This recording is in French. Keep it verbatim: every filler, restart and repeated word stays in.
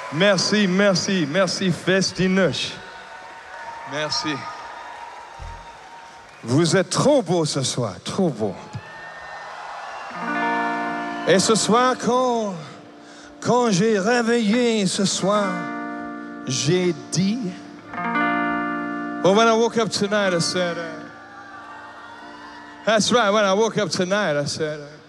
Merci, merci, merci, Festinouche. Merci. Vous êtes trop beau ce soir, trop beau. Et ce soir, quand, quand j'ai réveillé ce soir, j'ai dit, well, when I woke up tonight, I said, uh, that's right, when I woke up tonight, I said, uh,